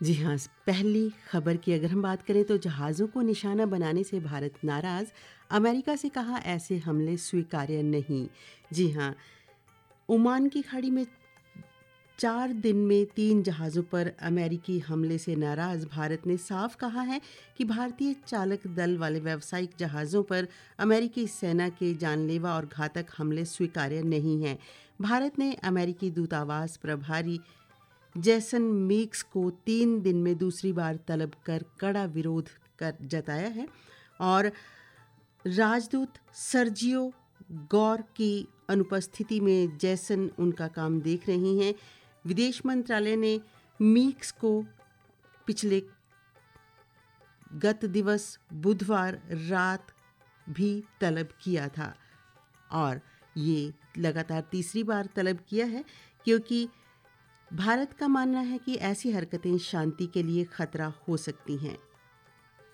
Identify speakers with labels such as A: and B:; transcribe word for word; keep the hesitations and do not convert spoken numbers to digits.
A: जी हाँ, पहली खबर की अगर हम बात करें तो जहाज़ों को निशाना बनाने से भारत नाराज़, अमेरिका से कहा ऐसे हमले स्वीकार्य नहीं। जी हाँ, ओमान की खाड़ी में चार दिन में तीन जहाज़ों पर अमेरिकी हमले से नाराज़ भारत ने साफ कहा है कि भारतीय चालक दल वाले व्यावसायिक जहाज़ों पर अमेरिकी सेना के जानलेवा और घातक हमले स्वीकार्य नहीं हैं। भारत ने अमेरिकी दूतावास प्रभारी जैसन मीक्स को तीन दिन में दूसरी बार तलब कर कड़ा विरोध कर जताया है और राजदूत सर्जियो गौर की अनुपस्थिति में जैसन उनका काम देख रही हैं। विदेश मंत्रालय ने मीक्स को पिछले गत दिवस बुधवार रात भी तलब किया था और ये लगातार तीसरी बार तलब किया है क्योंकि भारत का मानना है कि ऐसी हरकतें शांति के लिए खतरा हो सकती हैं।